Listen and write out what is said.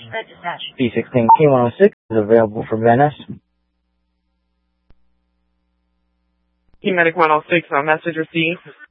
Red dispatch. B16 P106 is available for Venice. Medic 106, message received.